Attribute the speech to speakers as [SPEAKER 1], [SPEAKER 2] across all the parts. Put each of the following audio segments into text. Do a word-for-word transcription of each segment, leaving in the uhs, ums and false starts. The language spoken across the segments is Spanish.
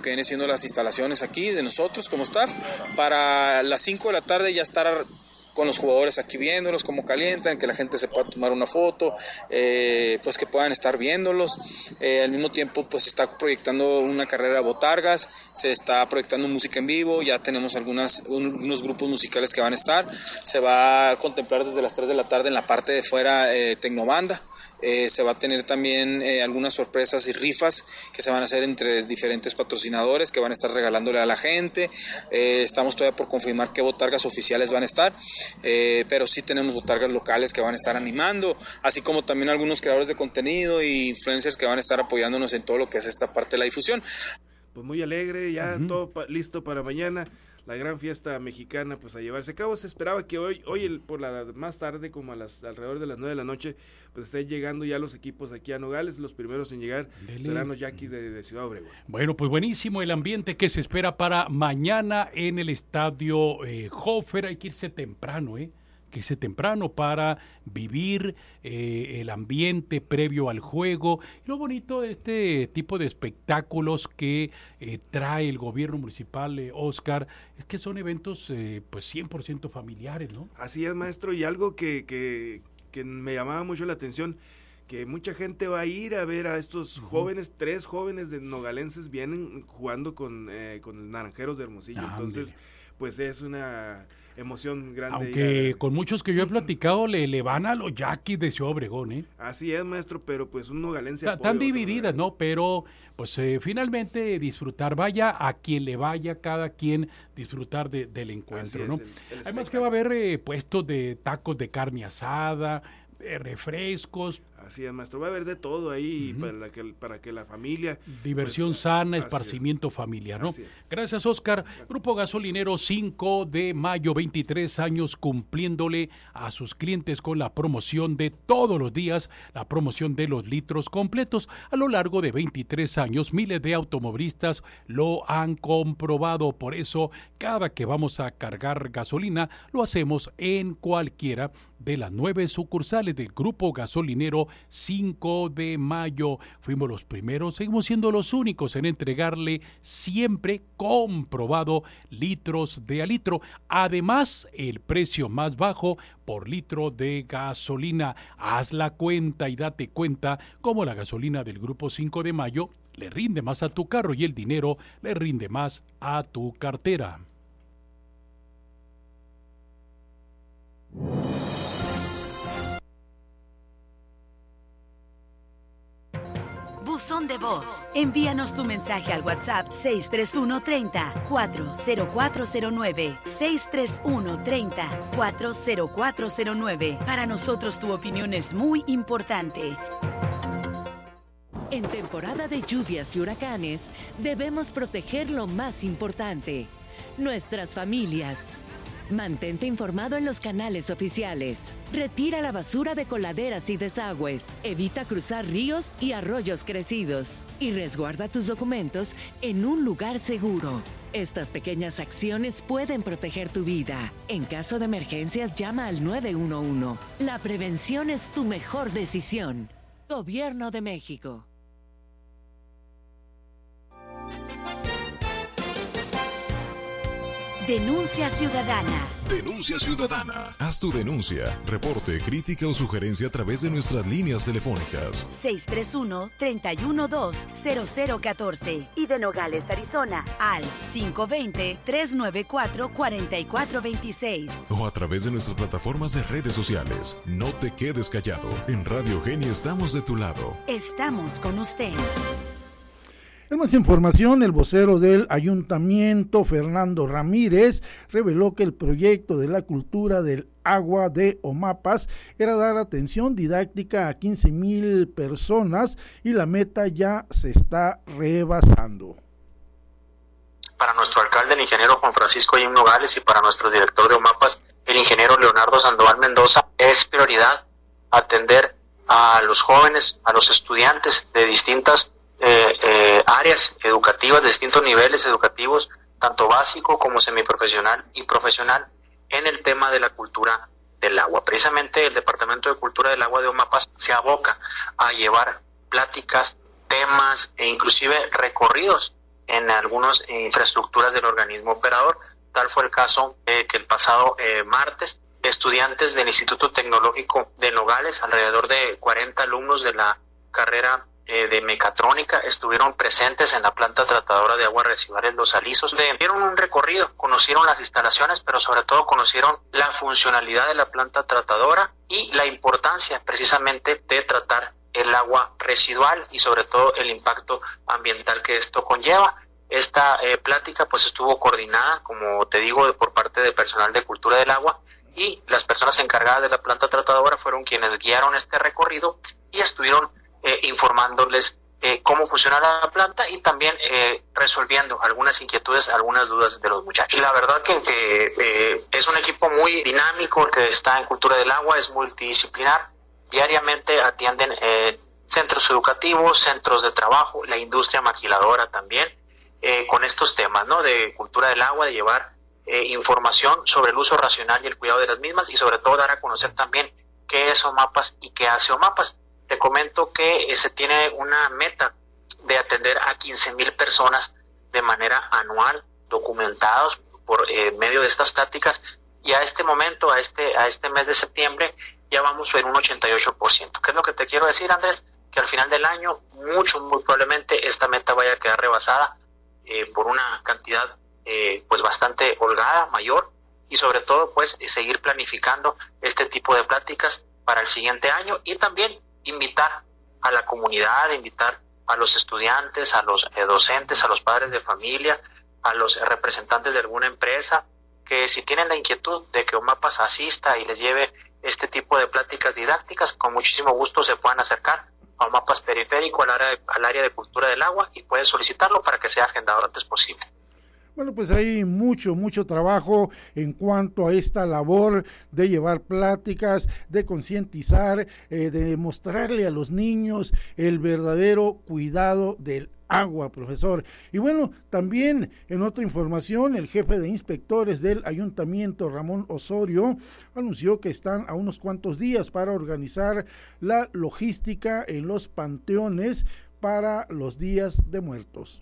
[SPEAKER 1] que viene siendo las instalaciones aquí de nosotros como staff, para las cinco de la tarde ya estar con los jugadores aquí viéndolos, cómo calientan, que la gente se pueda tomar una foto, eh, pues que puedan estar viéndolos. Eh, al mismo tiempo pues se está proyectando una carrera de botargas, se está proyectando música en vivo, ya tenemos algunas, un, unos grupos musicales que van a estar, se va a contemplar desde las tres de la tarde en la parte de fuera eh, Tecnobanda. Eh, se va a tener también eh, algunas sorpresas y rifas que se van a hacer entre diferentes patrocinadores que van a estar regalándole a la gente. Eh, estamos todavía por confirmar qué botargas oficiales van a estar, eh, pero sí tenemos botargas locales que van a estar animando, así como también algunos creadores de contenido e influencers que van a estar apoyándonos en todo lo que es esta parte de la difusión.
[SPEAKER 2] Pues muy alegre, ya uh-huh. todo pa- listo para mañana. La gran fiesta mexicana pues a llevarse a cabo. Se esperaba que hoy, hoy el, por la más tarde, como a las alrededor de las nueve de la noche, pues estén llegando ya los equipos aquí a Nogales. Los primeros en llegar Dele. serán los Yaquis de, de Ciudad Obregón.
[SPEAKER 3] Bueno, pues buenísimo el ambiente que se espera para mañana en el estadio eh, Hofer. Hay que irse temprano, ¿eh? que irse temprano para vivir eh, el ambiente previo al juego. Y lo bonito de este tipo de espectáculos que eh, trae el gobierno municipal, eh, Oscar, es que son eventos eh, pues cien por ciento familiares, ¿no?
[SPEAKER 2] Así es, maestro, y algo que, que, que me llamaba mucho la atención, que mucha gente va a ir a ver a estos uh-huh. jóvenes, tres jóvenes de nogalenses vienen jugando con, eh, con Naranjeros de Hermosillo, ah, entonces hombre. pues es una emoción grande.
[SPEAKER 3] Aunque con muchos que yo he platicado le, le van a los Yaquis de Ciudad Obregón, ¿eh?
[SPEAKER 2] Así es, maestro, pero pues un nogalense
[SPEAKER 3] apoya. Están divididas, ¿no? Pero pues eh, finalmente disfrutar, vaya a quien le vaya, cada quien disfrutar de, del encuentro, ¿no? El, el Además que va a haber eh, puestos de tacos de carne asada, de refrescos.
[SPEAKER 2] Así es, maestro, va a haber de todo ahí uh-huh. para, que, para que la familia...
[SPEAKER 3] Diversión pues, sana, esparcimiento es. familiar, ¿no? Gracias, Oscar. Grupo Gasolinero cinco de mayo, veintitrés años cumpliéndole a sus clientes con la promoción de todos los días, la promoción de los litros completos. A lo largo de veintitrés años, miles de automovilistas lo han comprobado. Por eso, cada que vamos a cargar gasolina, lo hacemos en cualquiera de las nueve sucursales del Grupo Gasolinero cinco de mayo. Fuimos los primeros, seguimos siendo los únicos en entregarle siempre comprobado litros de a litro. Además, el precio más bajo por litro de gasolina. Haz la cuenta y date cuenta cómo la gasolina del Grupo cinco de mayo le rinde más a tu carro y el dinero le rinde más a tu cartera.
[SPEAKER 4] Buzón de voz. Envíanos tu mensaje al WhatsApp seis tres uno treinta, cuatro cero cuatro cero nueve, seis tres uno treinta, cuatro cero cuatro cero nueve. Para nosotros tu opinión es muy importante.
[SPEAKER 5] En temporada de lluvias y huracanes, debemos proteger lo más importante, nuestras familias. Mantente informado en los canales oficiales. Retira la basura de coladeras y desagües. Evita cruzar ríos y arroyos crecidos. Y resguarda tus documentos en un lugar seguro. Estas pequeñas acciones pueden proteger tu vida. En caso de emergencias, llama al nueve uno uno. La prevención es tu mejor decisión. Gobierno de México.
[SPEAKER 4] Denuncia Ciudadana.
[SPEAKER 6] Denuncia Ciudadana. Haz tu denuncia, reporte, crítica o sugerencia a través de nuestras líneas telefónicas.
[SPEAKER 4] seis tres uno, tres uno dos, cero cero uno cuatro y de Nogales, Arizona, al cinco dos cero, tres nueve cuatro, cuatro cuatro dos seis.
[SPEAKER 6] O a través de nuestras plataformas de redes sociales. No te quedes callado. En Radio Geni estamos de tu lado.
[SPEAKER 4] Estamos con usted.
[SPEAKER 7] En más información, el vocero del ayuntamiento, Fernando Ramírez, reveló que el proyecto de la cultura del agua de Omapas era dar atención didáctica a quince mil personas y la meta ya se está rebasando.
[SPEAKER 8] Para nuestro alcalde, el ingeniero Juan Francisco Jim Nogales, y para nuestro director de Omapas, el ingeniero Leonardo Sandoval Mendoza, es prioridad atender a los jóvenes, a los estudiantes de distintas Eh, eh, áreas educativas, de distintos niveles educativos, tanto básico como semiprofesional y profesional, en el tema de la cultura del agua. Precisamente el Departamento de Cultura del Agua de Omapas se aboca a llevar pláticas, temas e inclusive recorridos en algunas infraestructuras del organismo operador. Tal fue el caso eh, que el pasado eh, martes, estudiantes del Instituto Tecnológico de Nogales, alrededor de cuarenta alumnos de la carrera eh, de mecatrónica, estuvieron presentes en la planta tratadora de aguas residuales Los Alisos. Le dieron un recorrido, conocieron las instalaciones, pero sobre todo conocieron la funcionalidad de la planta tratadora y la importancia precisamente de tratar el agua residual y sobre todo el impacto ambiental que esto conlleva. Esta eh, plática pues estuvo coordinada, como te digo, por parte del personal de Cultura del Agua, y las personas encargadas de la planta tratadora fueron quienes guiaron este recorrido y estuvieron eh, informándoles eh, cómo funciona la planta y también eh, resolviendo algunas inquietudes, algunas dudas de los muchachos. La verdad que, que eh, es un equipo muy dinámico que está en Cultura del Agua, es multidisciplinar, diariamente atienden eh, centros educativos, centros de trabajo, la industria maquiladora también, eh, con estos temas, ¿no?, de Cultura del Agua, de llevar Eh, información sobre el uso racional y el cuidado de las mismas y sobre todo dar a conocer también qué es OMAPAS y qué hace OMAPAS. Te comento que eh, se tiene una meta de atender a quince mil personas de manera anual, documentados por eh, medio de estas pláticas, y a este momento, a este, a este mes de septiembre, ya vamos en un ochenta y ocho por ciento. ¿Qué es lo que te quiero decir, Andrés? Que al final del año, mucho, muy probablemente, esta meta vaya a quedar rebasada eh, por una cantidad Eh, pues bastante holgada, mayor, y sobre todo pues seguir planificando este tipo de pláticas para el siguiente año, y también invitar a la comunidad, invitar a los estudiantes, a los eh, docentes, a los padres de familia, a los representantes de alguna empresa, que si tienen la inquietud de que OMAPAS asista y les lleve este tipo de pláticas didácticas, con muchísimo gusto se puedan acercar a OMAPAS Periférico, al área de, al área de Cultura del Agua, y pueden solicitarlo para que sea agendado lo antes posible.
[SPEAKER 7] Bueno, pues hay mucho, mucho trabajo en cuanto a esta labor de llevar pláticas, de concientizar, eh, de mostrarle a los niños el verdadero cuidado del agua, profesor. Y bueno, también en otra información, el jefe de inspectores del Ayuntamiento, Ramón Osorio, anunció que están a unos cuantos días para organizar la logística en los panteones para los días de muertos.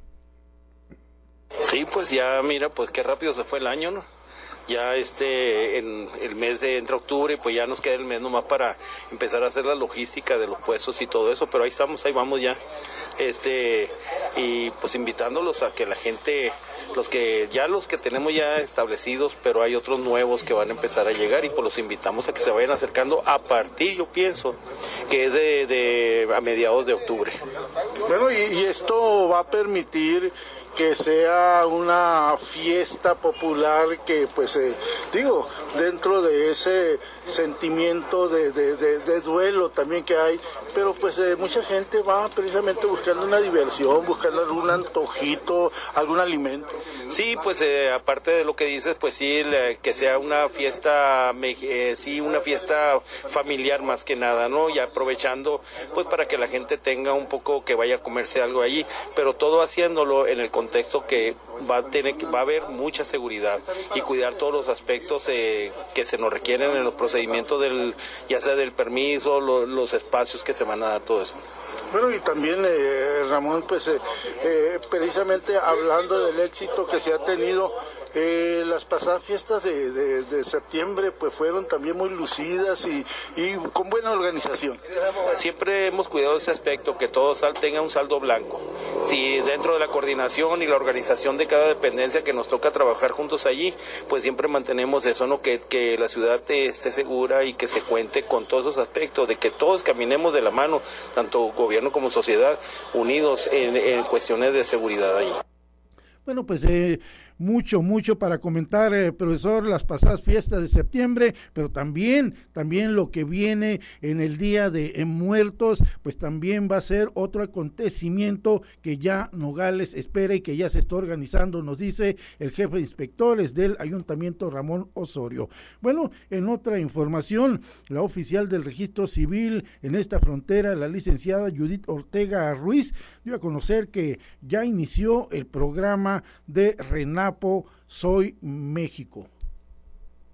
[SPEAKER 9] Sí, pues ya mira, pues qué rápido se fue el año, ¿no? Ya este, en el mes de entre octubre, pues ya nos queda el mes nomás para empezar a hacer la logística de los puestos y todo eso, pero ahí estamos, ahí vamos ya, este, y pues invitándolos a que la gente, los que, ya los que tenemos ya establecidos, pero hay otros nuevos que van a empezar a llegar, y pues los invitamos a que se vayan acercando a partir, yo pienso, que es de, de a mediados de octubre.
[SPEAKER 10] Bueno, y, y esto va a permitir que sea una fiesta popular que, pues, eh, digo, dentro de ese sentimiento de, de, de, de duelo también que hay, pero pues eh, mucha gente va precisamente buscando una diversión, buscando algún antojito, algún alimento.
[SPEAKER 9] Sí, pues eh, aparte de lo que dices, pues sí, la, que sea una fiesta, eh, sí, una fiesta familiar más que nada, ¿no? Y aprovechando, pues para que la gente tenga un poco, que vaya a comerse algo allí, pero todo haciéndolo en el contexto que va a tener, va a haber mucha seguridad y cuidar todos los aspectos eh, que se nos requieren en los procedimientos del, ya sea del permiso, lo, los espacios que se van a dar, todo eso.
[SPEAKER 10] Bueno, y también eh, Ramón, pues eh, eh, precisamente hablando del éxito que se ha tenido, eh, las pasadas fiestas de, de, de septiembre pues fueron también muy lucidas y, y con buena organización.
[SPEAKER 9] Siempre hemos cuidado ese aspecto, que todo sal, tenga un saldo blanco. Si dentro de la coordinación y la organización de cada dependencia que nos toca trabajar juntos allí, pues siempre mantenemos eso, ¿no? Que, que la ciudad esté segura y que se cuente con todos esos aspectos, de que todos caminemos de la mano, tanto gobierno como sociedad, unidos en, en cuestiones de seguridad allí.
[SPEAKER 7] Bueno, pues eh, mucho, mucho para comentar, eh, profesor, las pasadas fiestas de septiembre, pero también, también lo que viene en el Día de Muertos, pues también va a ser otro acontecimiento que ya Nogales espera y que ya se está organizando, nos dice el jefe de inspectores del Ayuntamiento, Ramón Osorio. Bueno, en otra información, la oficial del Registro Civil en esta frontera, la licenciada Judith Ortega Ruiz, dio a conocer que ya inició el programa de RENAPO Soy México.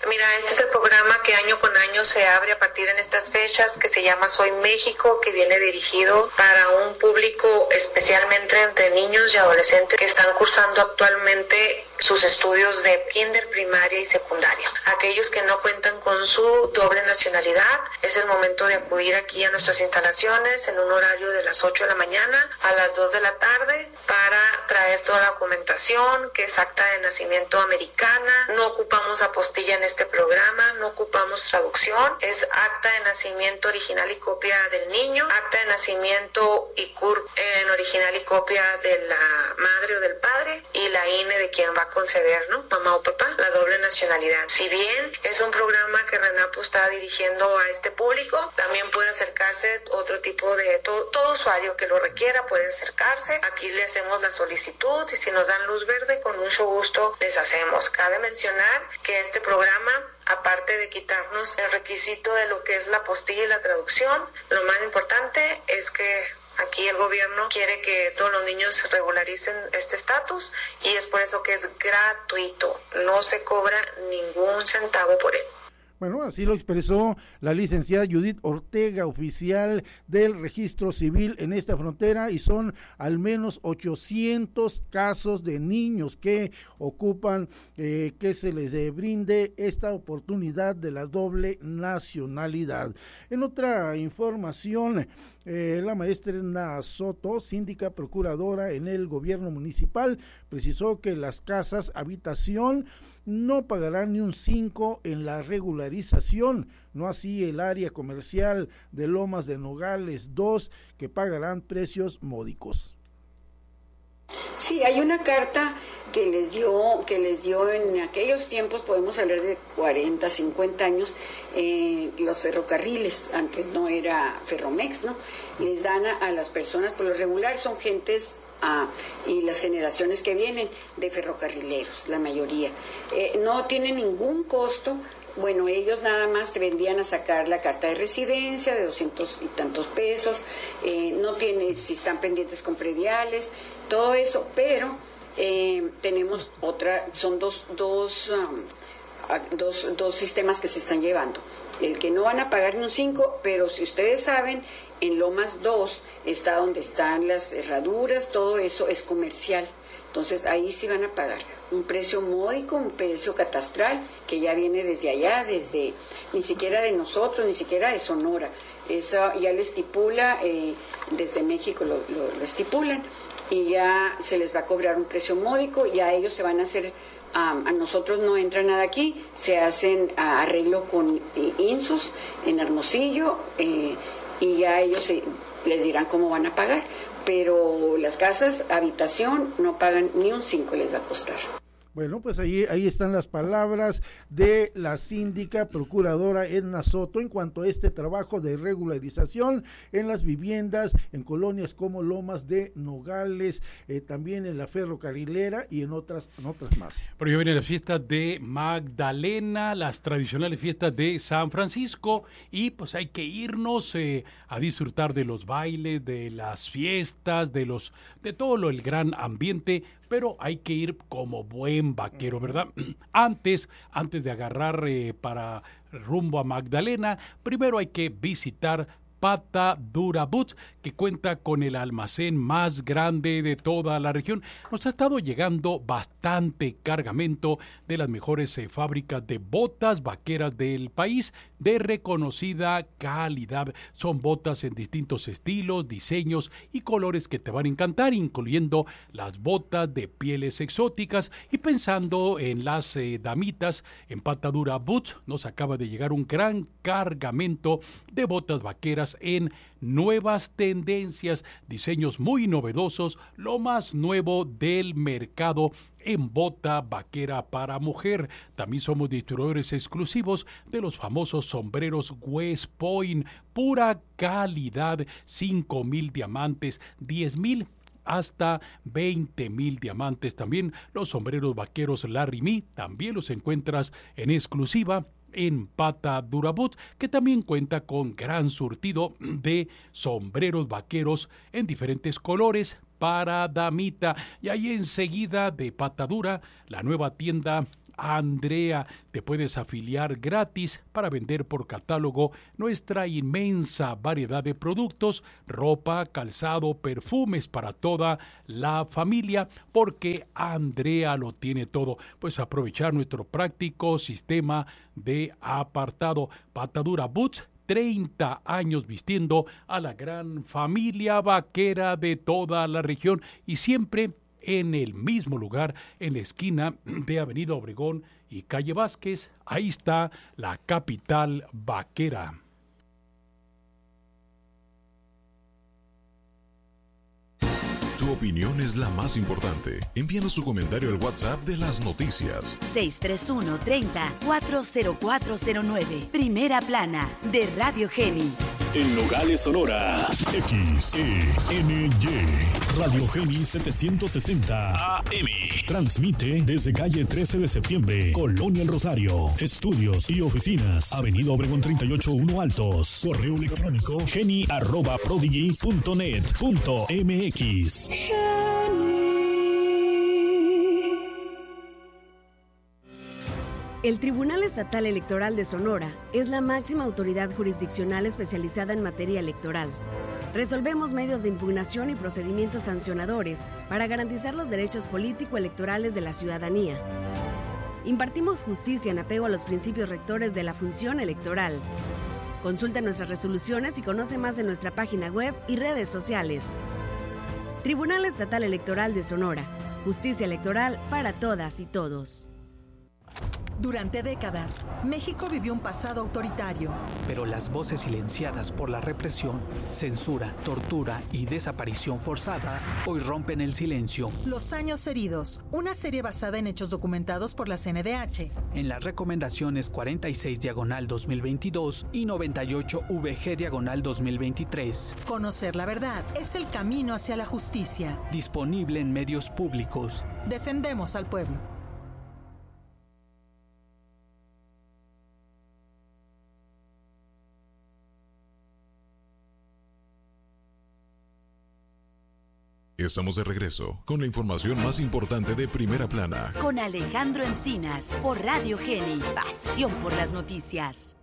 [SPEAKER 11] Mira, este es el programa que año con año se abre a partir de estas fechas, que se llama Soy México, que viene dirigido para un público especialmente entre niños y adolescentes que están cursando actualmente sus estudios de kinder, primaria y secundaria. Aquellos que no cuentan con su doble nacionalidad, es el momento de acudir aquí a nuestras instalaciones en un horario de las ocho de la mañana a las dos de la tarde para traer toda la documentación, que es acta de nacimiento americana. No ocupamos apostilla en este programa, no ocupamos traducción, es acta de nacimiento original y copia del niño, acta de nacimiento y C U R P en original y copia de la madre o del padre, y la I N E de quien va a conceder, ¿no? Mamá o papá, la doble nacionalidad. Si bien es un programa que RENAPO está dirigiendo a este público, también puede acercarse otro tipo de, todo, todo usuario que lo requiera puede acercarse. Aquí le hacemos la solicitud y si nos dan luz verde, con mucho gusto les hacemos. Cabe mencionar que este programa, aparte de quitarnos el requisito de lo que es la apostilla y la traducción, lo más importante es que aquí el gobierno quiere que todos los niños regularicen este estatus y es por eso que es gratuito, no se cobra ningún centavo por él.
[SPEAKER 7] Bueno, así lo expresó la licenciada Judith Ortega, oficial del Registro Civil en esta frontera, y son al menos ochocientos casos de niños que ocupan eh, que se les eh, brinde esta oportunidad de la doble nacionalidad. En otra información, eh, la maestra Edna Soto, síndica procuradora en el gobierno municipal, precisó que las casas habitación no pagarán ni un cinco en la regularización, no así el área comercial de Lomas de Nogales dos, que pagarán precios módicos.
[SPEAKER 12] Sí, hay una carta que les dio, que les dio en aquellos tiempos, podemos hablar de cuarenta, cincuenta años, eh, los ferrocarriles, antes no era Ferromex, ¿no? Les dan a, a las personas, por lo regular son gentes Ah, y las generaciones que vienen de ferrocarrileros, la mayoría, eh, no tienen ningún costo. Bueno, ellos nada más te vendían a sacar la carta de residencia de doscientos y tantos pesos, eh, no tiene, si están pendientes con prediales, todo eso, pero eh, tenemos otra, son dos, dos, um, dos, dos sistemas que se están llevando. El que no van a pagar ni un cinco, pero si ustedes saben, en Lomas dos está donde están las herraduras, todo eso es comercial. Entonces ahí sí van a pagar un precio módico, un precio catastral, que ya viene desde allá, desde ni siquiera de nosotros, ni siquiera de Sonora. Eso ya lo estipula, eh, desde México lo, lo, lo estipulan, y ya se les va a cobrar un precio módico, y a ellos se van a hacer... Um, a nosotros no entra nada aquí, se hacen uh, arreglo con eh, INSUS en Hermosillo, eh, y ya ellos eh, les dirán cómo van a pagar, pero las casas, habitación, no pagan ni un cinco, les va a costar.
[SPEAKER 7] Bueno, pues ahí, ahí están las palabras de la síndica procuradora Edna Soto en cuanto a este trabajo de regularización en las viviendas en colonias como Lomas de Nogales, eh, también en la ferrocarrilera y en otras, en otras más.
[SPEAKER 3] Pero ya vienen las fiestas de Magdalena, las tradicionales fiestas de San Francisco, y pues hay que irnos eh, a disfrutar de los bailes, de las fiestas, de los, de todo lo, el gran ambiente. Pero hay que ir como buen vaquero, ¿verdad? Antes, antes de agarrar eh, para rumbo a Magdalena, primero hay que visitar Pata Dura Boots, que cuenta con el almacén más grande de toda la región. Nos ha estado llegando bastante cargamento de las mejores eh, fábricas de botas vaqueras del país, de reconocida calidad. Son botas en distintos estilos, diseños y colores que te van a encantar, incluyendo las botas de pieles exóticas. Y pensando en las eh, damitas, en Pata Dura Boots nos acaba de llegar un gran cargamento de botas vaqueras en nuevas tendencias, diseños muy novedosos, lo más nuevo del mercado en bota vaquera para mujer. También somos distribuidores exclusivos de los famosos sombreros West Point, pura calidad, cinco mil diamantes, diez mil hasta veinte mil diamantes. También los sombreros vaqueros Larry Me, también los encuentras en exclusiva en Pata Dura Boots, que también cuenta con gran surtido de sombreros vaqueros en diferentes colores para damita. Y ahí enseguida de Pata Dura, la nueva tienda Andrea. Te puedes afiliar gratis para vender por catálogo nuestra inmensa variedad de productos, ropa, calzado, perfumes para toda la familia, porque Andrea lo tiene todo. Pues aprovechar nuestro práctico sistema de apartado. Patadura Boots, treinta años vistiendo a la gran familia vaquera de toda la región y siempre en el mismo lugar, en la esquina de Avenida Obregón y Calle Vázquez. Ahí está la capital vaquera.
[SPEAKER 6] Tu opinión es la más importante. Envíanos tu comentario al WhatsApp de las noticias.
[SPEAKER 4] seis tres uno, treinta, cuatro cero cuatro cero nueve. Primera plana de Radio Geni.
[SPEAKER 13] En Nogales, Sonora. X E N Y. Radio Geni setecientos sesenta A M. Transmite desde calle trece de septiembre, Colonia El Rosario. Estudios y oficinas. Avenida Obregón treinta y ocho uno Altos. Correo electrónico geni arroba prodigy punto net punto m x.
[SPEAKER 14] El Tribunal Estatal Electoral de Sonora es la máxima autoridad jurisdiccional especializada en materia electoral. Resolvemos medios de impugnación y procedimientos sancionadores para garantizar los derechos político-electorales de la ciudadanía. Impartimos justicia en apego a los principios rectores de la función electoral. Consulta nuestras resoluciones y conoce más en nuestra página web y redes sociales. Tribunal Estatal Electoral de Sonora. Justicia electoral para todas y todos.
[SPEAKER 15] Durante décadas, México vivió un pasado autoritario.
[SPEAKER 16] Pero las voces silenciadas por la represión, censura, tortura y desaparición forzada hoy rompen el silencio.
[SPEAKER 15] Los años heridos, una serie basada en hechos documentados por la C N D H.
[SPEAKER 16] En las recomendaciones cuarenta y seis diagonal dos mil veintidós y noventa y ocho V G diagonal dos mil veintitrés.
[SPEAKER 15] Conocer la verdad es el camino hacia la justicia.
[SPEAKER 16] Disponible en medios públicos.
[SPEAKER 15] Defendemos al pueblo.
[SPEAKER 6] Estamos de regreso con la información más importante de Primera Plana.
[SPEAKER 4] Con Alejandro Encinas por Radio Geni. Pasión por las noticias.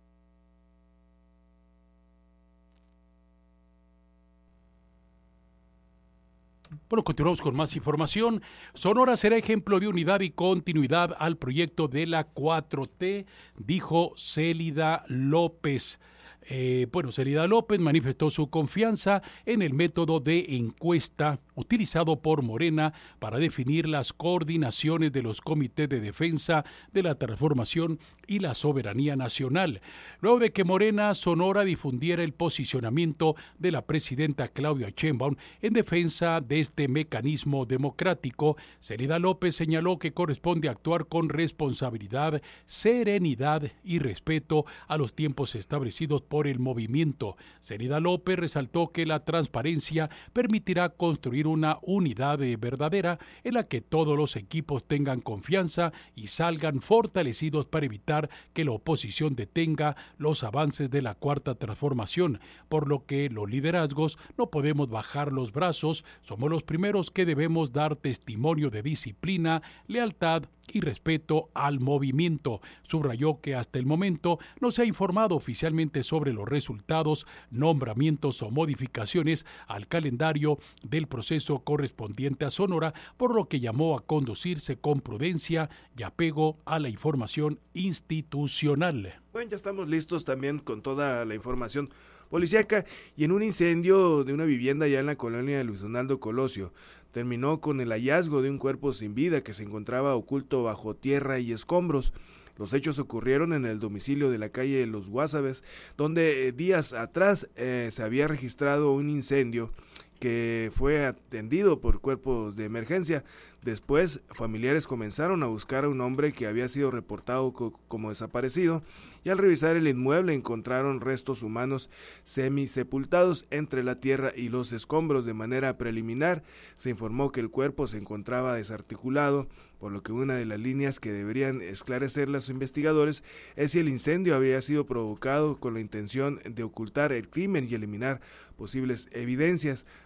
[SPEAKER 3] Bueno, continuamos con más información. Sonora será ejemplo de unidad y continuidad al proyecto de la cuatro T, dijo Célida López. Eh, bueno, Célida López manifestó su confianza en el método de encuesta utilizado por Morena para definir las coordinaciones de los comités de defensa de la transformación y la soberanía nacional. Luego de que Morena Sonora difundiera el posicionamiento de la presidenta Claudia Sheinbaum en defensa de este mecanismo democrático, Célida López señaló que corresponde actuar con responsabilidad, serenidad y respeto a los tiempos establecidos por el movimiento. Célida López resaltó que la transparencia permitirá construir una unidad verdadera en la que todos los equipos tengan confianza y salgan fortalecidos para evitar que la oposición detenga los avances de la cuarta transformación, por lo que los liderazgos no podemos bajar los brazos, somos los primeros que debemos dar testimonio de disciplina, lealtad y respeto al movimiento. Subrayó que hasta el momento no se ha informado oficialmente sobre los resultados, nombramientos o modificaciones al calendario del proceso correspondiente a Sonora, por lo que llamó a conducirse con prudencia y apego a la información institucional.
[SPEAKER 2] Bueno, ya estamos listos también con toda la información policíaca y en un incendio de una vivienda allá en la colonia de Luis Donaldo Colosio. Terminó con el hallazgo de un cuerpo sin vida que se encontraba oculto bajo tierra y escombros. Los hechos ocurrieron en el domicilio de la calle de Los Guasabes, donde eh, días atrás eh, se había registrado un incendio que fue atendido por cuerpos de emergencia. Después, familiares comenzaron a buscar a un hombre que había sido reportado co- como desaparecido, y al revisar el inmueble encontraron restos humanos semisepultados entre la tierra y los escombros. De manera preliminar, se informó que el cuerpo se encontraba desarticulado, por lo que una de las líneas que deberían esclarecer los investigadores es si el incendio había sido provocado con la intención de ocultar el crimen y eliminar posibles evidencias.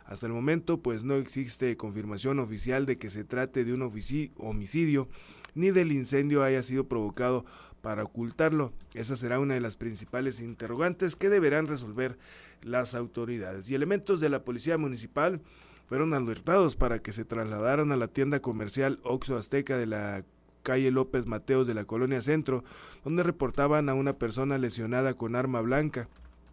[SPEAKER 2] Hasta el momento pues no existe confirmación oficial de que se trate de un homicidio ni del incendio haya sido provocado para ocultarlo. Esa será una de las principales interrogantes que deberán resolver las autoridades. Y elementos de la Policía Municipal fueron alertados para que se trasladaran a la tienda comercial Oxxo Azteca de la calle López Mateos de la Colonia Centro, donde reportaban a una persona lesionada con arma blanca.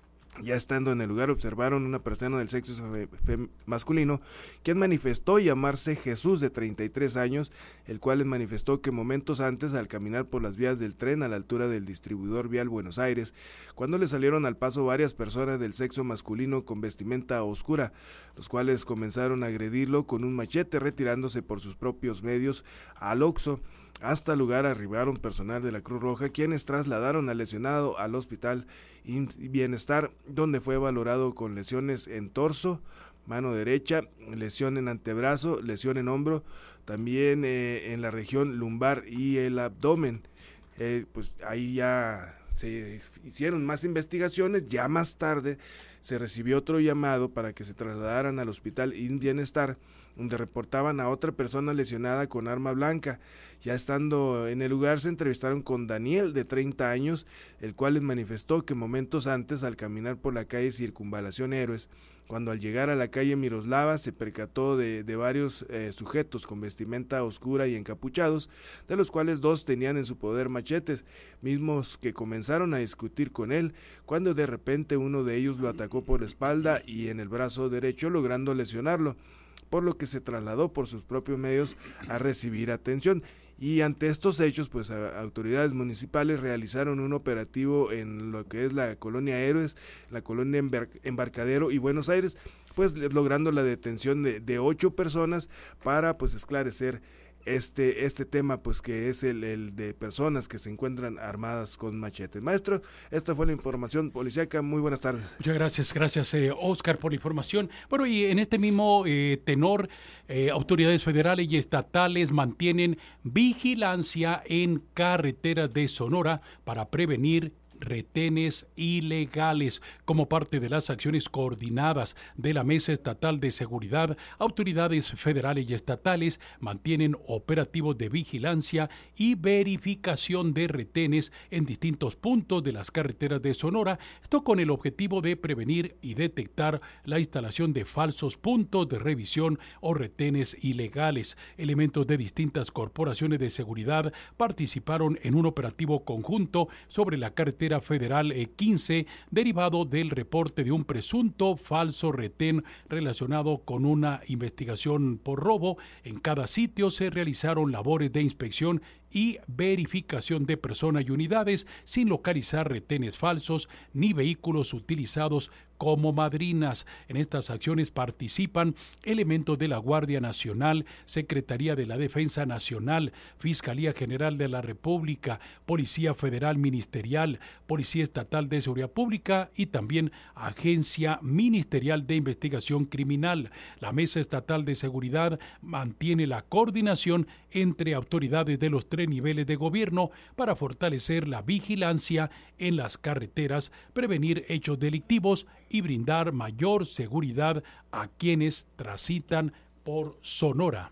[SPEAKER 2] Ya estando en el lugar observaron una persona del sexo fe, fe, masculino, quien manifestó llamarse Jesús, de treinta y tres años, el cual les manifestó que momentos antes, al caminar por las vías del tren a la altura del distribuidor vial Buenos Aires, cuando le salieron al paso varias personas del sexo masculino con vestimenta oscura, los cuales comenzaron a agredirlo con un machete, retirándose por sus propios medios al Oxxo. Hasta el lugar arribaron personal de la Cruz Roja, quienes trasladaron al lesionado al Hospital Bienestar, donde fue valorado con lesiones en torso, mano derecha, lesión en antebrazo, lesión en hombro, también eh, en la región lumbar y el abdomen. Eh, pues ahí ya se hicieron más investigaciones. Ya más tarde se recibió otro llamado para que se trasladaran al Hospital Bienestar, donde reportaban a otra persona lesionada con arma blanca. Ya estando en el lugar se entrevistaron con Daniel, de treinta años, el cual les manifestó que momentos antes, al caminar por la calle Circunvalación Héroes, cuando al llegar a la calle Miroslava se percató de, de varios eh, sujetos con vestimenta oscura y encapuchados, de los cuales dos tenían en su poder machetes, mismos que comenzaron a discutir con él, cuando de repente uno de ellos lo atacó por la espalda y en el brazo derecho, logrando lesionarlo, por lo que se trasladó por sus propios medios a recibir atención. Y ante estos hechos, pues a, autoridades municipales realizaron un operativo en lo que es la colonia Héroes, la colonia Embar- Embarcadero y Buenos Aires, pues logrando la detención de, de ocho personas para pues esclarecer este este tema, pues que es el, el de personas que se encuentran armadas con machetes. Maestro, esta fue la información policíaca. Muy buenas tardes.
[SPEAKER 3] Muchas gracias, gracias eh, Oscar por la información. Bueno, y en este mismo eh, tenor, eh, autoridades federales y estatales mantienen vigilancia en carreteras de Sonora para prevenir retenes ilegales. Como parte de las acciones coordinadas de la Mesa Estatal de Seguridad, autoridades federales y estatales mantienen operativos de vigilancia y verificación de retenes en distintos puntos de las carreteras de Sonora, esto con el objetivo de prevenir y detectar la instalación de falsos puntos de revisión o retenes ilegales. Elementos de distintas corporaciones de seguridad participaron en un operativo conjunto sobre la carretera Federal quince, derivado del reporte de un presunto falso retén relacionado con una investigación por robo. En cada sitio se realizaron labores de inspección y verificación de personas y unidades sin localizar retenes falsos ni vehículos utilizados como madrinas. En estas acciones participan elementos de la Guardia Nacional, Secretaría de la Defensa Nacional, Fiscalía General de la República, Policía Federal Ministerial, Policía Estatal de Seguridad Pública y también Agencia Ministerial de Investigación Criminal. La Mesa Estatal de Seguridad mantiene la coordinación entre autoridades de los tres niveles de gobierno para fortalecer la vigilancia en las carreteras, prevenir hechos delictivos y brindar mayor seguridad a quienes transitan por Sonora.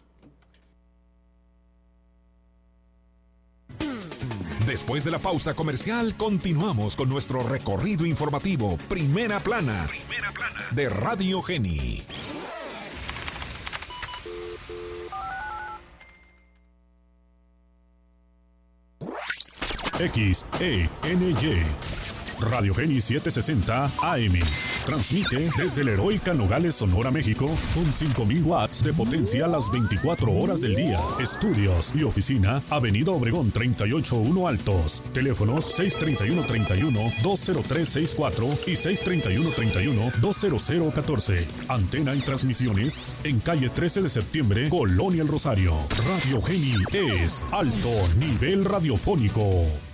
[SPEAKER 6] Después de la pausa comercial, continuamos con nuestro recorrido informativo Primera Plana, Primera Plana. de Radio Geni.
[SPEAKER 13] X E N Y Radio Geni setecientos sesenta A M. Transmite desde la heroica Nogales, Sonora, México, con cinco mil watts de potencia a las veinticuatro horas del día. Estudios y oficina, Avenida Obregón treinta y ocho uno Altos. Teléfonos seis treinta y uno treinta y uno, dos cero tres seis cuatro y seis treinta y uno treinta y uno, dos cero cero catorce. Antena y transmisiones en calle trece de septiembre, Colonia El Rosario. Radio Geni es alto nivel radiofónico.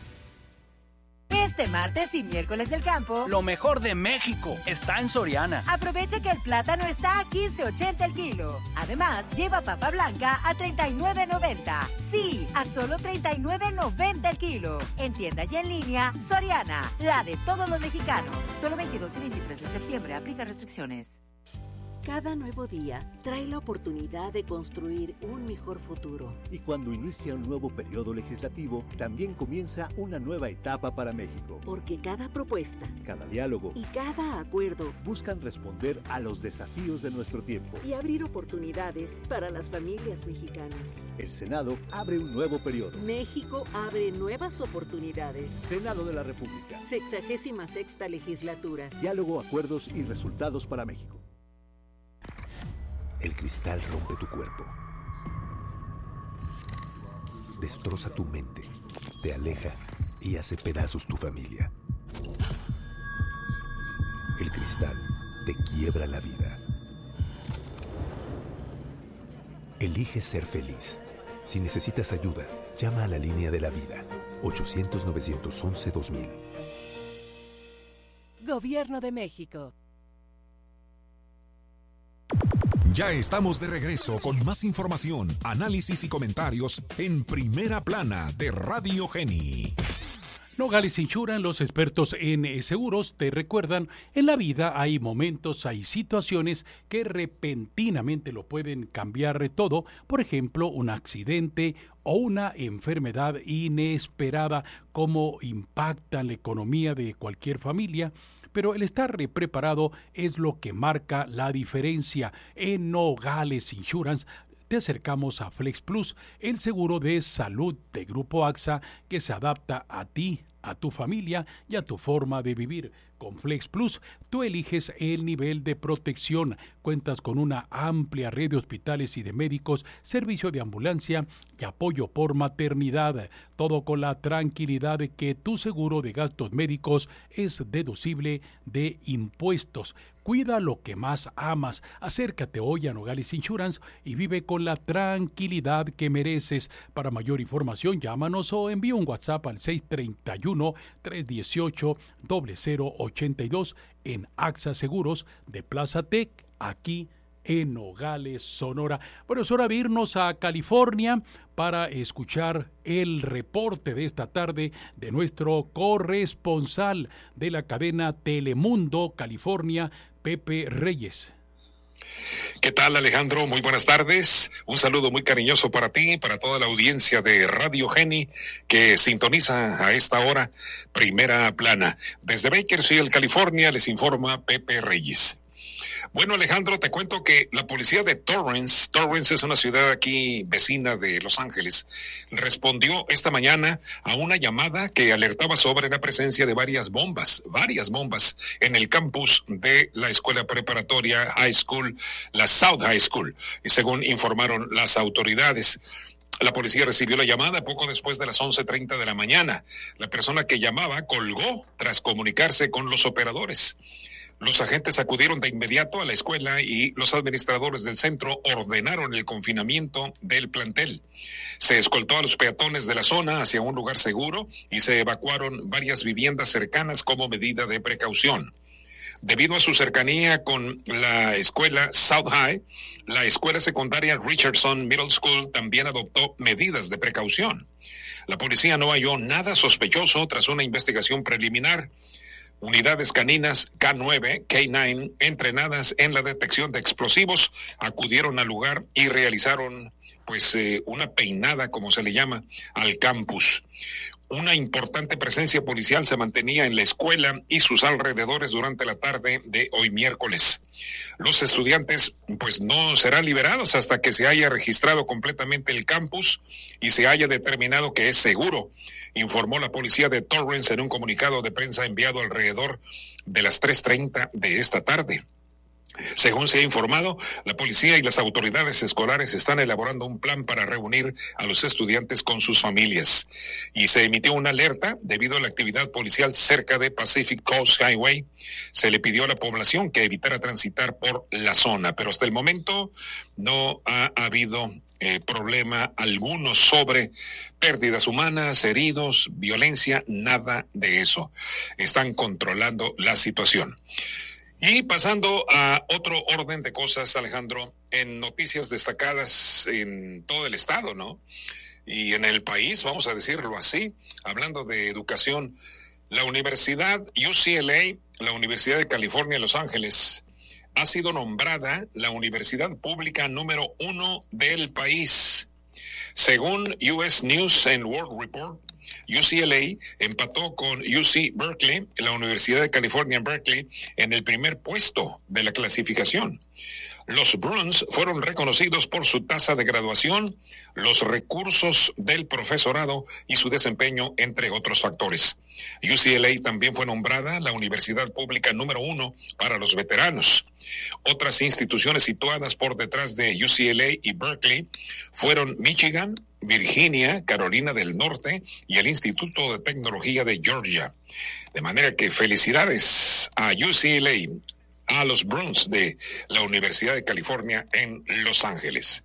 [SPEAKER 17] Este martes y miércoles del campo,
[SPEAKER 18] lo mejor de México está en Soriana.
[SPEAKER 17] Aprovecha que el plátano está a quince ochenta el kilo. Además, lleva papa blanca a treinta y nueve noventa. Sí, a solo treinta y nueve noventa el kilo. En tienda y en línea, Soriana, la de todos los mexicanos. Solo veintidós y veintitrés de septiembre, aplica restricciones.
[SPEAKER 19] Cada nuevo día trae la oportunidad de construir un mejor futuro.
[SPEAKER 20] Y cuando inicia un nuevo periodo legislativo, también comienza una nueva etapa para México.
[SPEAKER 19] Porque cada propuesta,
[SPEAKER 20] cada diálogo
[SPEAKER 19] y cada acuerdo
[SPEAKER 20] buscan responder a los desafíos de nuestro tiempo
[SPEAKER 19] y abrir oportunidades para las familias mexicanas.
[SPEAKER 20] El Senado abre un nuevo periodo.
[SPEAKER 19] México abre nuevas oportunidades.
[SPEAKER 20] Senado de la República.
[SPEAKER 19] Sexagésima sexta legislatura.
[SPEAKER 20] Diálogo, acuerdos y resultados para México.
[SPEAKER 21] El cristal rompe tu cuerpo, destroza tu mente, te aleja y hace pedazos tu familia. El cristal te quiebra la vida. Elige ser feliz. Si necesitas ayuda, llama a la línea de la vida, ochocientos, novecientos once, dos mil.
[SPEAKER 5] Gobierno de México.
[SPEAKER 6] Ya estamos de regreso con más información, análisis y comentarios en Primera Plana de Radio Geni.
[SPEAKER 3] Nogales Insurance, los expertos en seguros, te recuerdan, en la vida hay momentos, hay situaciones que repentinamente lo pueden cambiar todo. Por ejemplo, un accidente o una enfermedad inesperada, como impactan la economía de cualquier familia. Pero el estar preparado es lo que marca la diferencia. En Nogales Insurance te acercamos a Flex Plus, el seguro de salud de Grupo A X A que se adapta a ti, a tu familia y a tu forma de vivir. Con Flex Plus, tú eliges el nivel de protección. Cuentas con una amplia red de hospitales y de médicos, servicio de ambulancia y apoyo por maternidad. Todo con la tranquilidad de que tu seguro de gastos médicos es deducible de impuestos. Cuida lo que más amas. Acércate hoy a Nogales Insurance y vive con la tranquilidad que mereces. Para mayor información, llámanos o envía un WhatsApp al seis tres uno, tres uno ocho, cero cero ochenta y dos en A X A Seguros de Plaza Tec, aquí en Nogales, Sonora. Bueno, es hora de irnos a California para escuchar el reporte de esta tarde de nuestro corresponsal de la cadena Telemundo California, Pepe Reyes.
[SPEAKER 22] ¿Qué tal, Alejandro? Muy buenas tardes. Un saludo muy cariñoso para ti, para toda la audiencia de Radio Geni que sintoniza a esta hora Primera Plana. Desde Bakersfield, California, les informa Pepe Reyes. Bueno, Alejandro, te cuento que la policía de Torrance, Torrance es una ciudad aquí vecina de Los Ángeles, respondió esta mañana a una llamada que alertaba sobre la presencia de varias bombas, varias bombas en el campus de la escuela preparatoria High School, la South High School, y según informaron las autoridades. La policía recibió la llamada poco después de las once treinta de la mañana. La persona que llamaba colgó tras comunicarse con los operadores. Los agentes acudieron de inmediato a la escuela y los administradores del centro ordenaron el confinamiento del plantel. Se escoltó a los peatones de la zona hacia un lugar seguro y se evacuaron varias viviendas cercanas como medida de precaución. Debido a su cercanía con la escuela South High, la escuela secundaria Richardson Middle School también adoptó medidas de precaución. La policía no halló nada sospechoso tras una investigación preliminar. Unidades caninas K nueve, K nueve, entrenadas en la detección de explosivos, acudieron al lugar y realizaron pues eh, una peinada, como se le llama, al campus. Una importante presencia policial se mantenía en la escuela y sus alrededores durante la tarde de hoy miércoles. Los estudiantes pues no serán liberados hasta que se haya registrado completamente el campus y se haya determinado que es seguro, informó la policía de Torrance en un comunicado de prensa enviado alrededor de las tres treinta de esta tarde. Según se ha informado, la policía y las autoridades escolares están elaborando un plan para reunir a los estudiantes con sus familias. Y se emitió una alerta debido a la actividad policial cerca de Pacific Coast Highway. Se le pidió a la población que evitara transitar por la zona, pero hasta el momento no ha habido eh, problema alguno sobre pérdidas humanas, heridos, violencia, nada de eso. Están controlando la situación. Y pasando a otro orden de cosas, Alejandro, en noticias destacadas en todo el estado, ¿no? Y en el país, vamos a decirlo así, hablando de educación, la Universidad U C L A, la Universidad de California en Los Ángeles, ha sido nombrada la universidad pública número uno del país. Según U S News and World Report, U C L A empató con U C Berkeley, la Universidad de California en Berkeley, en el primer puesto de la clasificación. Los Bruins fueron reconocidos por su tasa de graduación, los recursos del profesorado y su desempeño, entre otros factores. U C L A también fue nombrada la universidad pública número uno para los veteranos. Otras instituciones situadas por detrás de U C L A y Berkeley fueron Michigan, Virginia, Carolina del Norte y el Instituto de Tecnología de Georgia. De manera que felicidades a U C L A, a los Bruins de la Universidad de California en Los Ángeles.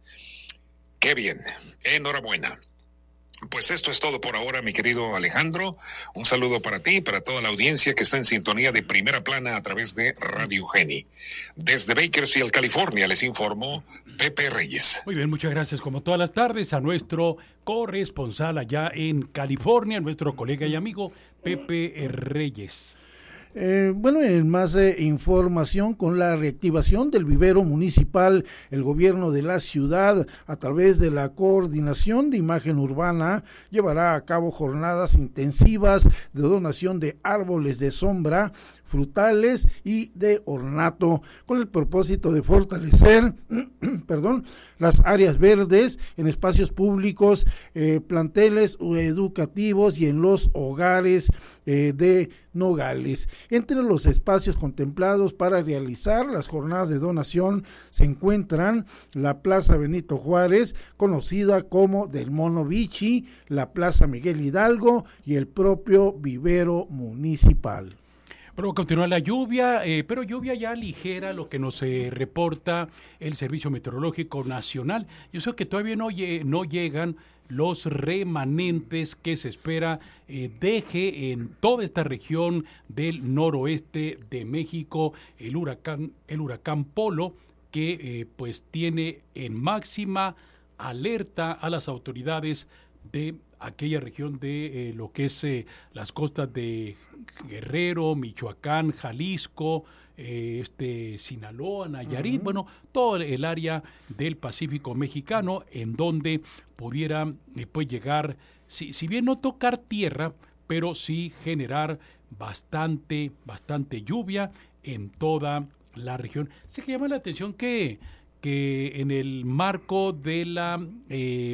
[SPEAKER 22] Qué bien, enhorabuena. Pues esto es todo por ahora, mi querido Alejandro. Un saludo para ti y para toda la audiencia que está en sintonía de Primera Plana a través de Radio Geni. Desde Bakersfield, California, les informó Pepe Reyes.
[SPEAKER 3] Muy bien, muchas gracias como todas las tardes a nuestro corresponsal allá en California, nuestro colega y amigo Pepe Reyes.
[SPEAKER 7] Eh, bueno, en más eh, información, con la reactivación del vivero municipal, el gobierno de la ciudad, a través de la Coordinación de Imagen Urbana, llevará a cabo jornadas intensivas de donación de árboles de sombra, frutales y de ornato, con el propósito de fortalecer perdón, las áreas verdes en espacios públicos, eh, planteles educativos y en los hogares eh, de Nogales. Entre los espacios contemplados para realizar las jornadas de donación se encuentran la Plaza Benito Juárez, conocida como del Mono Bichi, la Plaza Miguel Hidalgo y el propio vivero municipal.
[SPEAKER 3] Pero continúa la lluvia, eh, pero lluvia ya ligera, lo que nos eh, reporta el Servicio Meteorológico Nacional. Yo sé que todavía no, no llegan los remanentes que se espera eh, deje en toda esta región del noroeste de México el huracán, el huracán Polo, que eh, pues tiene en máxima alerta a las autoridades de aquella región de eh, lo que es eh, las costas de Guerrero, Michoacán, Jalisco, eh, este Sinaloa, Nayarit, uh-huh. bueno, todo el área del Pacífico mexicano, en donde pudiera eh, pues llegar, si, si bien no tocar tierra, pero sí generar bastante, bastante lluvia en toda la región. Sé que llama la atención que, que en el marco de la eh,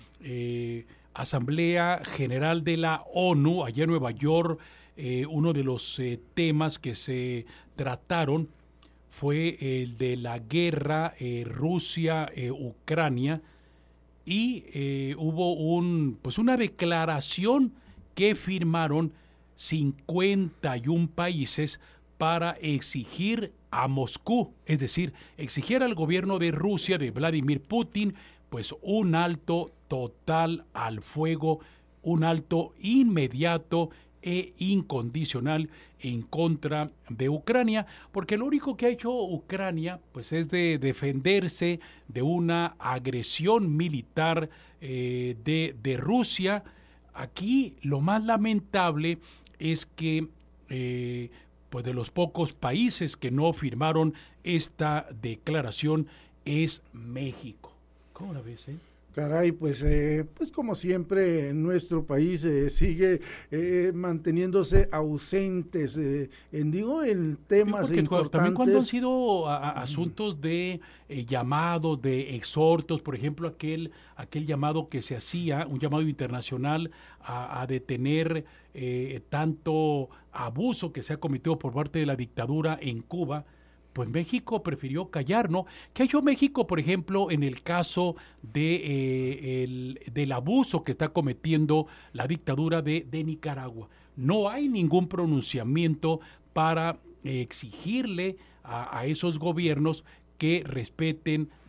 [SPEAKER 3] eh, Asamblea General de la ONU, allá en Nueva York, eh, uno de los eh, temas que se trataron fue el de la guerra eh, Rusia-Ucrania, eh, y eh, hubo un pues una declaración que firmaron cincuenta y un países para exigir a Moscú, es decir, exigir al gobierno de Rusia, de Vladimir Putin, pues un alto total al fuego, un alto inmediato e incondicional en contra de Ucrania, porque lo único que ha hecho Ucrania pues es de defenderse de una agresión militar eh, de, de Rusia. Aquí lo más lamentable es que eh, pues de los pocos países que no firmaron esta declaración es México. ¿Cómo la ves, eh?
[SPEAKER 7] Caray, pues, eh, pues como siempre en nuestro país eh, sigue eh, manteniéndose ausentes, eh, en digo, en temas sí, importantes.
[SPEAKER 3] También cuando han sido a, a, asuntos de eh, llamados, de exhortos, por ejemplo, aquel, aquel llamado que se hacía, un llamado internacional a, a detener eh, tanto abuso que se ha cometido por parte de la dictadura en Cuba, pues México prefirió callar, ¿no? ¿Qué ha hecho México, por ejemplo, en el caso de, eh, el, del abuso que está cometiendo la dictadura de, de Nicaragua? No hay ningún pronunciamiento para eh, exigirle a, a esos gobiernos que respeten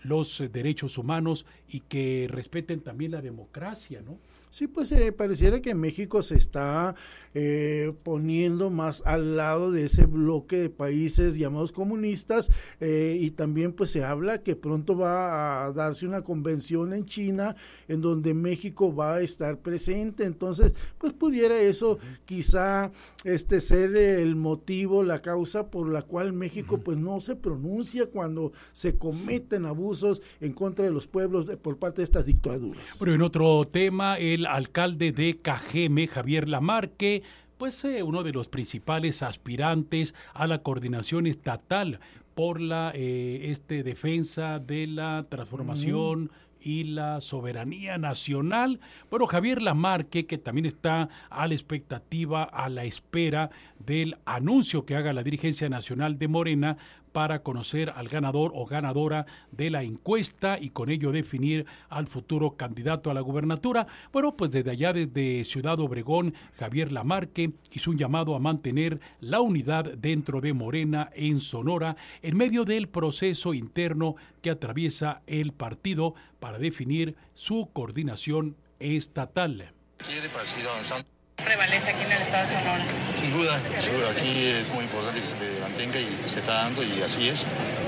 [SPEAKER 3] los derechos humanos y que respeten también la democracia, ¿no?
[SPEAKER 7] Sí, pues eh, pareciera que México se está eh, poniendo más al lado de ese bloque de países llamados comunistas eh, y también pues se habla que pronto va a darse una convención en China en donde México va a estar presente, entonces pues pudiera eso quizá este ser el motivo, la causa por la cual México pues no se pronuncia cuando se cometen abusos en contra de los pueblos de, por parte de estas dictaduras.
[SPEAKER 3] Pero en otro tema, el alcalde de Cajeme, Javier Lamarque, pues eh, uno de los principales aspirantes a la coordinación estatal por la eh, este defensa de la transformación mm. y la soberanía nacional. Bueno, Javier Lamarque, que también está a la expectativa, a la espera del anuncio que haga la dirigencia nacional de Morena para conocer al ganador o ganadora de la encuesta y con ello definir al futuro candidato a la gubernatura. Bueno, pues desde allá, desde Ciudad Obregón, Javier Lamarque hizo un llamado a mantener la unidad dentro de Morena en Sonora en medio del proceso interno que atraviesa el partido para definir su coordinación estatal.
[SPEAKER 1] Quiere para seguir avanzando.
[SPEAKER 8] Prevalece aquí en el estado de Sonora.
[SPEAKER 1] Sin duda, sin duda, aquí es muy importante que se mantenga y se está dando y así es.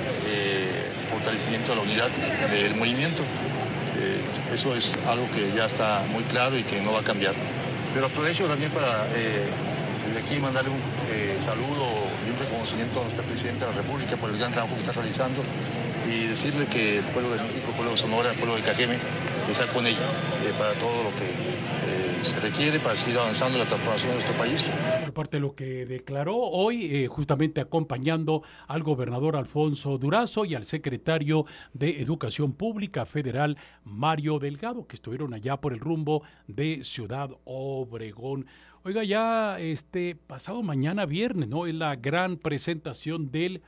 [SPEAKER 1] Eh, fortalecimiento de la unidad del movimiento. Eh, eso es algo que ya está muy claro y que no va a cambiar. Pero aprovecho también para eh, desde aquí mandarle un eh, saludo y un reconocimiento a nuestra Presidenta de la República por el gran trabajo que está realizando y decirle que el pueblo de México, el pueblo de Sonora, el pueblo de Cajeme está con ella eh, para todo lo que eh, se requiere para seguir avanzando en la transformación de nuestro país.
[SPEAKER 3] Por parte de lo que declaró hoy, eh, justamente acompañando al gobernador Alfonso Durazo y al secretario de Educación Pública Federal, Mario Delgado, que estuvieron allá por el rumbo de Ciudad Obregón. Oiga, ya este pasado mañana viernes, ¿no? Es la gran presentación del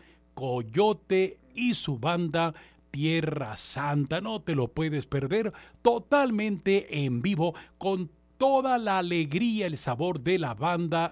[SPEAKER 3] Coyote y su banda Tierra Santa. No te lo puedes perder, totalmente en vivo, con toda la alegría, el sabor de la banda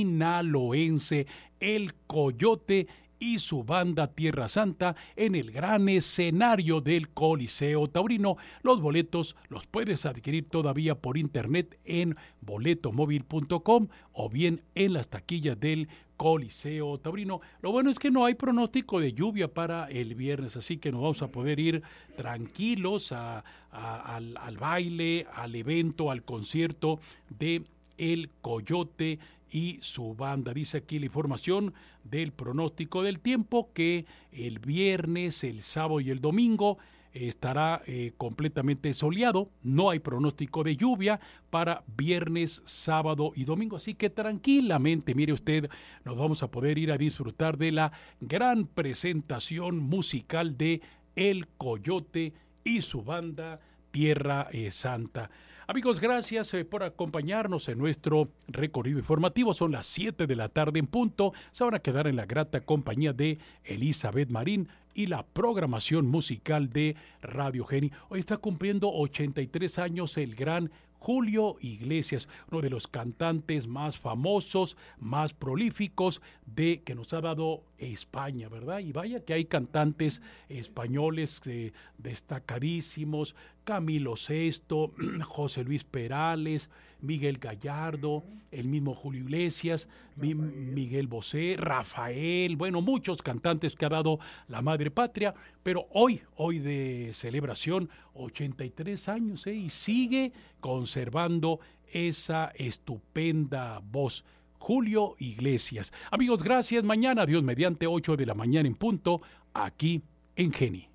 [SPEAKER 3] sinaloense, el Coyote y su banda Tierra Santa en el gran escenario del Coliseo Taurino. Los boletos los puedes adquirir todavía por internet en boleto móvil punto com o bien en las taquillas del Coliseo Taurino. Lo bueno es que no hay pronóstico de lluvia para el viernes, así que nos vamos a poder ir tranquilos a, a, al, al baile, al evento, al concierto de El Coyote y su banda. Dice aquí la información del pronóstico del tiempo que el viernes, el sábado y el domingo estará eh, completamente soleado. No hay pronóstico de lluvia para viernes, sábado y domingo. Así que tranquilamente, mire usted, nos vamos a poder ir a disfrutar de la gran presentación musical de El Coyote y su banda Tierra eh, Santa. Amigos, gracias eh, por acompañarnos en nuestro recorrido informativo. Son las siete de la tarde en punto. Se van a quedar en la grata compañía de Elizabeth Marín y la programación musical de Radio Geni. Hoy está cumpliendo ochenta y tres años el gran Julio Iglesias, uno de los cantantes más famosos, más prolíficos de que nos ha dado España, ¿verdad? Y vaya que hay cantantes españoles eh, destacadísimos: Camilo Sesto, José Luis Perales, Miguel Gallardo, el mismo Julio Iglesias, Mi, Miguel Bosé, Rafael, bueno, muchos cantantes que ha dado la madre patria, pero hoy, hoy de celebración, ochenta y tres años, ¿eh? Y sigue conservando esa estupenda voz. Julio Iglesias. Amigos, gracias. Mañana, Dios mediante, ocho de la mañana en punto, aquí en Geni.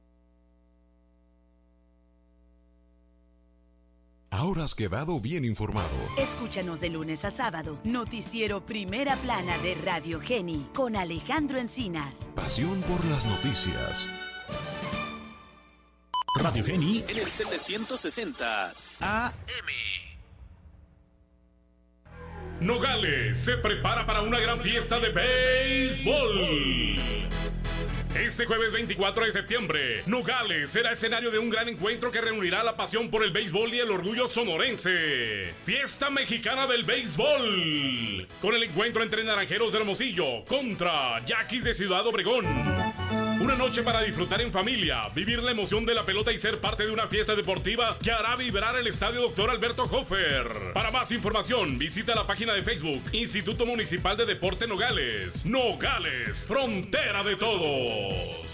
[SPEAKER 6] Ahora has quedado bien informado.
[SPEAKER 4] Escúchanos de lunes a sábado, noticiero Primera Plana de Radio Geni, con Alejandro Encinas.
[SPEAKER 6] Pasión por las noticias.
[SPEAKER 13] Radio Geni en el setecientos sesenta A M.
[SPEAKER 23] Nogales se prepara para una gran fiesta de béisbol. Este jueves veinticuatro de septiembre, Nogales será escenario de un gran encuentro que reunirá la pasión por el béisbol y el orgullo sonorense. Fiesta Mexicana del Béisbol, con el encuentro entre Naranjeros de Hermosillo contra Yaquis de Ciudad Obregón. Una noche para disfrutar en familia, vivir la emoción de la pelota y ser parte de una fiesta deportiva que hará vibrar el Estadio Doctor Alberto Hofer. Para más información, visita la página de Facebook Instituto Municipal de Deporte Nogales. Nogales, frontera de todos.